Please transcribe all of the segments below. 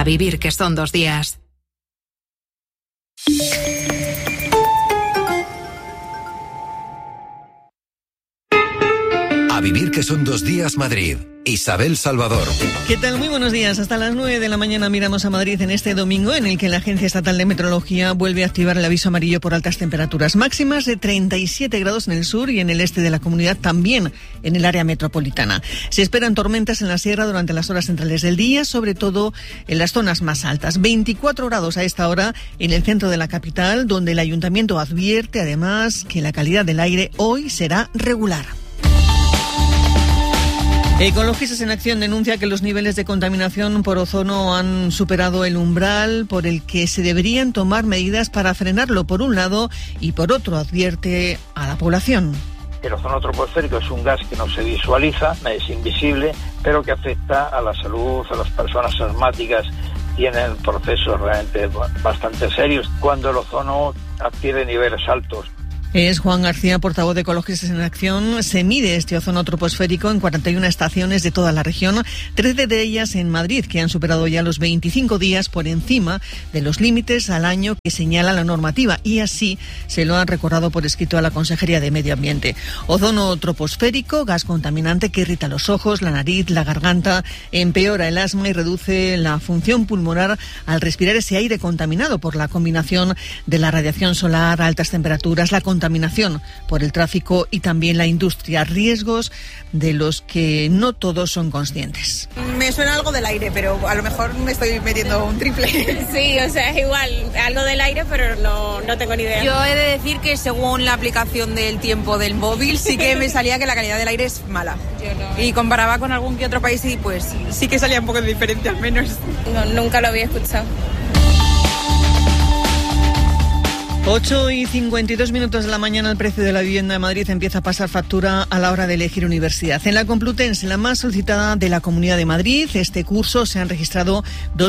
A vivir que son 2 días. A vivir que son 2 días Madrid. Isabel Salvador. ¿Qué tal? Muy buenos días. Hasta las 9 de la mañana miramos a Madrid en este domingo, en el que la Agencia Estatal de Meteorología vuelve a activar el aviso amarillo por altas temperaturas máximas de 37 grados en el sur y en el este de la comunidad, también en el área metropolitana. Se esperan tormentas en la sierra durante las horas centrales del día, sobre todo en las zonas más altas. 24 grados a esta hora en el centro de la capital, donde el ayuntamiento advierte además que la calidad del aire hoy será regular. Ecologistas en Acción denuncia que los niveles de contaminación por ozono han superado el umbral por el que se deberían tomar medidas para frenarlo, por un lado, y por otro advierte a la población. El ozono troposférico es un gas que no se visualiza, es invisible, pero que afecta a la salud, a las personas asmáticas. Tienen procesos realmente bastante serios cuando el ozono adquiere niveles altos. Es Juan García, portavoz de Ecologistas en Acción. Se mide este ozono troposférico en 41 estaciones de toda la región, 13 de ellas en Madrid, que han superado ya los 25 días por encima de los límites al año que señala la normativa, y así se lo han recordado por escrito a la Consejería de Medio Ambiente. Ozono troposférico, gas contaminante que irrita los ojos, la nariz, la garganta, empeora el asma y reduce la función pulmonar al respirar ese aire contaminado por la combinación de la radiación solar, altas temperaturas, la contaminación por el tráfico y también la industria, riesgos de los que no todos son conscientes. Me suena algo del aire, pero a lo mejor me estoy metiendo un triple. Sí, o sea, es igual, algo del aire, pero no tengo ni idea. Yo he de decir que según la aplicación del tiempo del móvil, sí que me salía que la calidad del aire es mala. Yo no. Y comparaba con algún que otro país y pues sí que salía un poco diferente al menos. No, nunca lo había escuchado. 8:52 de la mañana, el precio de la vivienda de Madrid empieza a pasar factura a la hora de elegir universidad. En la Complutense, la más solicitada de la Comunidad de Madrid, este curso se han registrado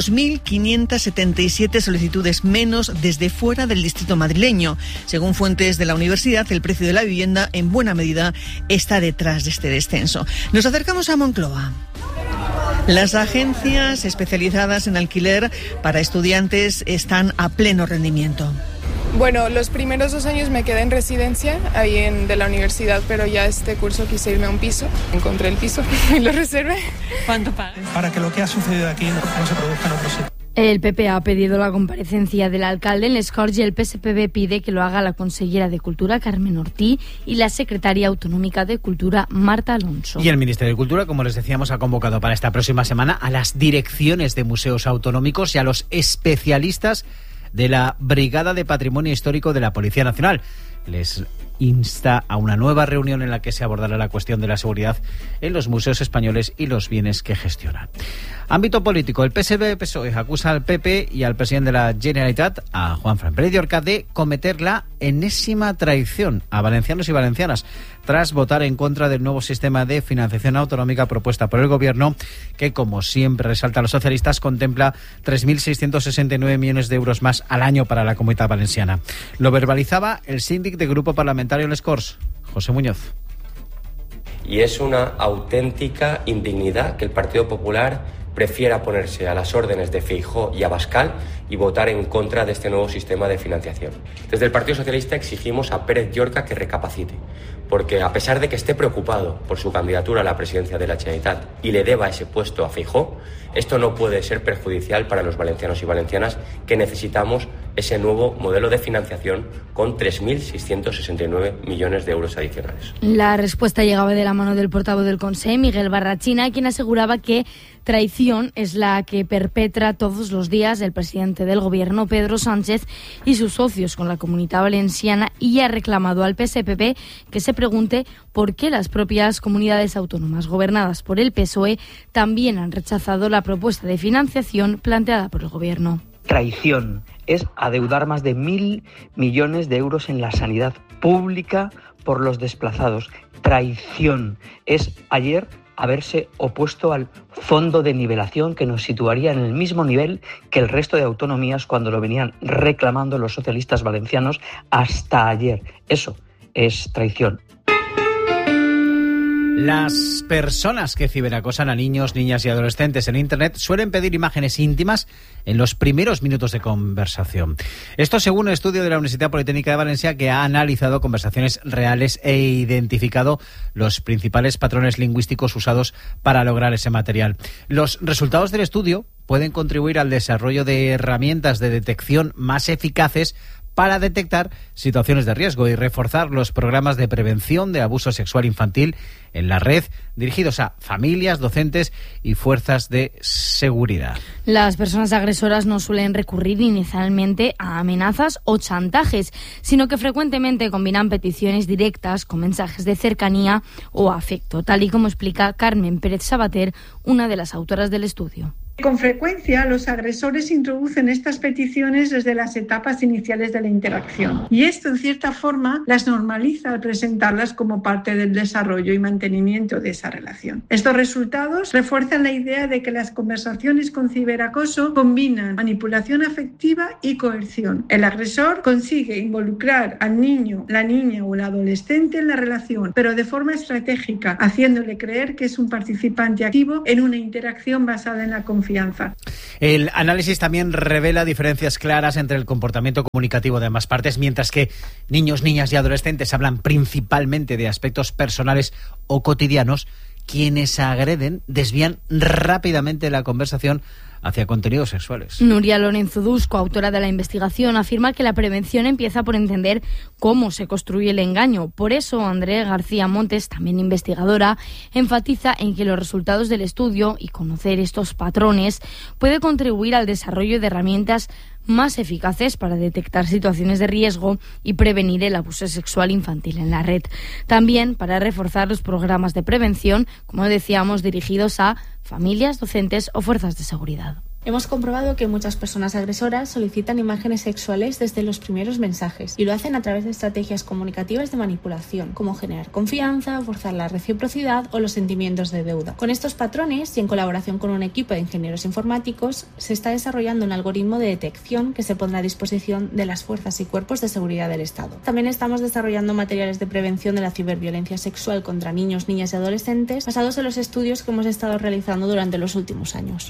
2.577 solicitudes menos desde fuera del distrito madrileño. Según fuentes de la universidad, el precio de la vivienda en buena medida está detrás de este descenso. Nos acercamos a Moncloa. Las agencias especializadas en alquiler para estudiantes están a pleno rendimiento. Bueno, los primeros 2 años me quedé en residencia ahí de la universidad, pero ya este curso quise irme a un piso. Encontré el piso y lo reservé. ¿Cuánto pagas? Para que lo que ha sucedido aquí no se produzca en otro sitio. El PP ha pedido la comparecencia del alcalde en Les Corts y el PSPB pide que lo haga la consellera de Cultura, Carmen Ortí, y la secretaria autonómica de Cultura, Marta Alonso. Y el Ministerio de Cultura, como les decíamos, ha convocado para esta próxima semana a las direcciones de museos autonómicos y a los especialistas de la Brigada de Patrimonio Histórico de la Policía Nacional. Les insta a una nueva reunión en la que se abordará la cuestión de la seguridad en los museos españoles y los bienes que gestionan. Ámbito político, el PSOE acusa al PP y al presidente de la Generalitat, a Juanfran Pérez de Orca, de cometer la enésima traición a valencianos y valencianas tras votar en contra del nuevo sistema de financiación autonómica propuesta por el Gobierno, que, como siempre resaltan los socialistas, contempla 3.669 millones de euros más al año para la Comunidad Valenciana. Lo verbalizaba el síndic de Grupo Parlamentario Les Corts, José Muñoz. Y es una auténtica indignidad que el Partido Popular prefiera ponerse a las órdenes de Feijóo y Abascal y votar en contra de este nuevo sistema de financiación. Desde el Partido Socialista exigimos a Pérez de Orca que recapacite, porque a pesar de que esté preocupado por su candidatura a la presidencia de la Generalitat y le deba ese puesto a Feijóo, esto no puede ser perjudicial para los valencianos y valencianas, que necesitamos ese nuevo modelo de financiación con 3.669 millones de euros adicionales. La respuesta llegaba de la mano del portavoz del Consell, Miguel Barrachina, quien aseguraba que traición es la que perpetra todos los días el presidente del Gobierno, Pedro Sánchez, y sus socios con la Comunidad Valenciana, y ha reclamado al PSPB que se pregunte por qué las propias comunidades autónomas gobernadas por el PSOE también han rechazado la propuesta de financiación planteada por el Gobierno. Traición es adeudar más de 1.000 millones de euros en la sanidad pública por los desplazados. Traición es ayer haberse opuesto al fondo de nivelación que nos situaría en el mismo nivel que el resto de autonomías cuando lo venían reclamando los socialistas valencianos hasta ayer. Eso es traición. Las personas que ciberacosan a niños, niñas y adolescentes en Internet suelen pedir imágenes íntimas en los primeros minutos de conversación. Esto según un estudio de la Universidad Politécnica de Valencia, que ha analizado conversaciones reales e identificado los principales patrones lingüísticos usados para lograr ese material. Los resultados del estudio pueden contribuir al desarrollo de herramientas de detección más eficaces para detectar situaciones de riesgo y reforzar los programas de prevención de abuso sexual infantil en la red, dirigidos a familias, docentes y fuerzas de seguridad. Las personas agresoras no suelen recurrir inicialmente a amenazas o chantajes, sino que frecuentemente combinan peticiones directas con mensajes de cercanía o afecto, tal y como explica Carmen Pérez Sabater, una de las autoras del estudio. Con frecuencia, los agresores introducen estas peticiones desde las etapas iniciales de la interacción. Y esto, en cierta forma, las normaliza al presentarlas como parte del desarrollo y mantenimiento de esa relación. Estos resultados refuerzan la idea de que las conversaciones con ciberacoso combinan manipulación afectiva y coerción. El agresor consigue involucrar al niño, la niña o el adolescente en la relación, pero de forma estratégica, haciéndole creer que es un participante activo en una interacción basada en la confianza. El análisis también revela diferencias claras entre el comportamiento comunicativo de ambas partes, mientras que niños, niñas y adolescentes hablan principalmente de aspectos personales o cotidianos. Quienes agreden desvían rápidamente la conversación hacia contenidos sexuales. Nuria Lorenzo Dusko, autora de la investigación, afirma que la prevención empieza por entender cómo se construye el engaño. Por eso, Andrea García Montes, también investigadora, enfatiza en que los resultados del estudio y conocer estos patrones puede contribuir al desarrollo de herramientas más eficaces para detectar situaciones de riesgo y prevenir el abuso sexual infantil en la red. También para reforzar los programas de prevención, como decíamos, dirigidos a familias, docentes o fuerzas de seguridad. Hemos comprobado que muchas personas agresoras solicitan imágenes sexuales desde los primeros mensajes y lo hacen a través de estrategias comunicativas de manipulación, como generar confianza, forzar la reciprocidad o los sentimientos de deuda. Con estos patrones y en colaboración con un equipo de ingenieros informáticos, se está desarrollando un algoritmo de detección que se pondrá a disposición de las fuerzas y cuerpos de seguridad del Estado. También estamos desarrollando materiales de prevención de la ciberviolencia sexual contra niños, niñas y adolescentes basados en los estudios que hemos estado realizando durante los últimos años.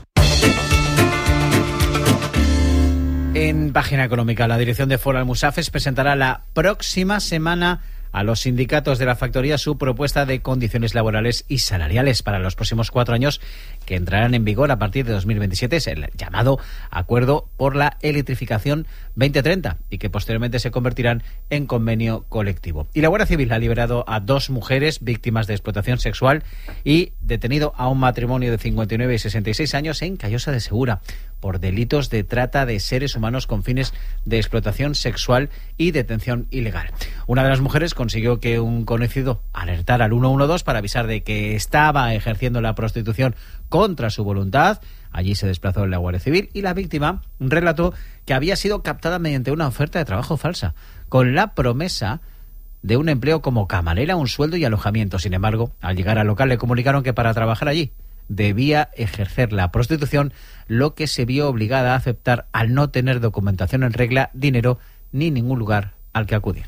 En página económica, la dirección de Foro Almusafes presentará la próxima semana a los sindicatos de la factoría su propuesta de condiciones laborales y salariales para los próximos 4 años, que entrarán en vigor a partir de 2027. Es el llamado Acuerdo por la Electrificación 2030 y que posteriormente se convertirán en convenio colectivo. Y la Guardia Civil ha liberado a 2 mujeres víctimas de explotación sexual y detenido a un matrimonio de 59 y 66 años en Callosa de Segura por delitos de trata de seres humanos con fines de explotación sexual y detención ilegal. Una de las mujeres consiguió que un conocido alertara al 112 para avisar de que estaba ejerciendo la prostitución contra su voluntad. Allí se desplazó la Guardia Civil y la víctima relató que había sido captada mediante una oferta de trabajo falsa, con la promesa de un empleo como camarera, un sueldo y alojamiento. Sin embargo, al llegar al local le comunicaron que para trabajar allí debía ejercer la prostitución, lo que se vio obligada a aceptar al no tener documentación en regla, dinero ni ningún lugar al que acudir.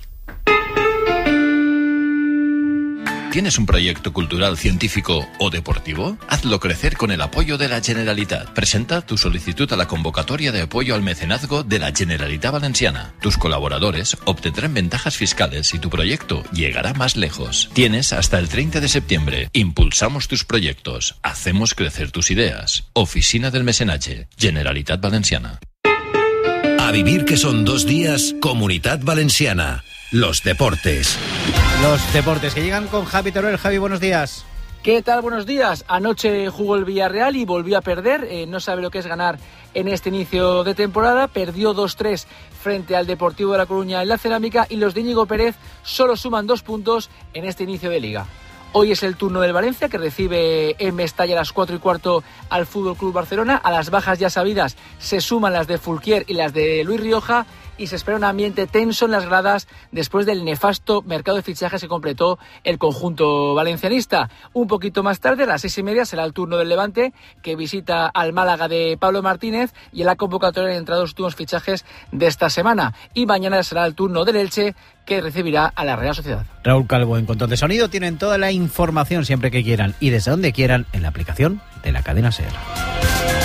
¿Tienes un proyecto cultural, científico o deportivo? Hazlo crecer con el apoyo de la Generalitat. Presenta tu solicitud a la convocatoria de apoyo al mecenazgo de la Generalitat Valenciana. Tus colaboradores obtendrán ventajas fiscales y tu proyecto llegará más lejos. Tienes hasta el 30 de septiembre. Impulsamos tus proyectos. Hacemos crecer tus ideas. Oficina del Mecenatge. Generalitat Valenciana. A vivir que son 2 días, Comunitat Valenciana. Los deportes. Los deportes que llegan con Javi Teruel. Javi, buenos días. ¿Qué tal? Buenos días. Anoche jugó el Villarreal y volvió a perder. No sabe lo que es ganar en este inicio de temporada. Perdió 2-3 frente al Deportivo de La Coruña en la Cerámica y los de Íñigo Pérez solo suman 2 puntos en este inicio de Liga. Hoy es el turno del Valencia, que recibe en Mestalla a las 4:15 al FC Barcelona. A las bajas ya sabidas se suman las de Fulquier y las de Luis Rioja. y se espera un ambiente tenso en las gradas después del nefasto mercado de fichajes que completó el conjunto valencianista. Un poquito más tarde, a las 6:30, será el turno del Levante, que visita al Málaga de Pablo Martínez, y en la convocatoria han entrado los últimos fichajes de esta semana. Y mañana será el turno del Elche, que recibirá a la Real Sociedad. Raúl Calvo, en Control de Sonido, tienen toda la información siempre que quieran y desde donde quieran en la aplicación de la cadena SER.